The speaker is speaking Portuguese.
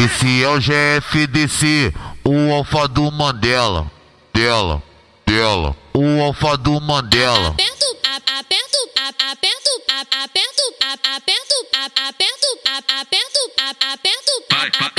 Esse é o GFDC, o alfa do Mandela. O alfa do Mandela. Aperto,